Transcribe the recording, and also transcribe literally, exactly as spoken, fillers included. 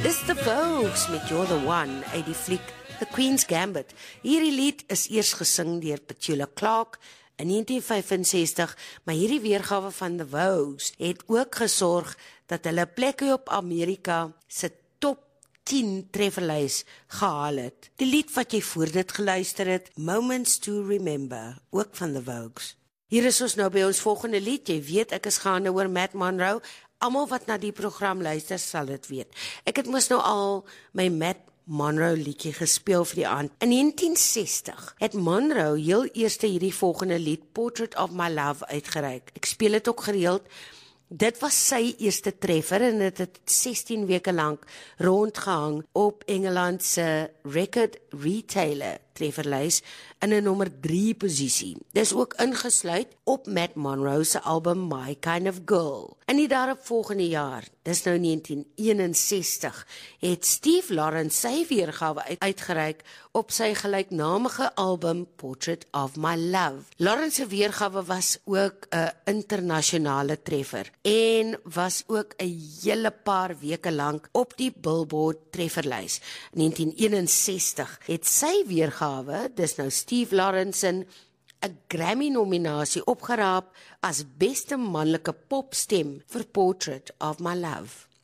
Dis The Vogues met You're the One uit die fliek The Queen's Gambit. Hierdie lied is eers gesing deur Petula Clark in negentien vyfensestig, maar hierdie weergawe van The Vogues het ook gesorg dat hulle plekke op Amerika se top tien trefferlys gehaal het. Die lied wat jy voor dit geluister het, Moments to Remember, ook van The Vogues. Hier is ons nou by ons volgende lied. Jy weet ek is gaande oor Matt Monro. Almal wat na die program luister sal dit weet. Ek het mos nou al my Matt Monro liedjie gespeel vir die aand. In negentien sestig het Monro heel eerste hierdie volgende lied, Portrait of My Love, uitgereik. Ek speel dit ook gereeld. Dit was sy eerste treffer en dit het sestien weke lank rondgehang op Engeland se record retailer trefferlys in 'n nommer drie posisie. Dis ook ingesluit op Matt Monro se album My Kind of Girl. In die daaropvolgende jaar, dis nou negentien eenensestig, het Steve Lawrence sy weergawe uit, uitgereik op sy gelyknamige album Portrait of My Love. Lawrence se weergawe was ook 'n internasionale treffer en was ook 'n hele paar weke lank op die Billboard trefferlys. In negentien eenensestig het sy weergawe, dis nou Steve Lawrence, 'n Grammy-nominasie opgeraap as beste manlike popstem vir Portrait of My Love.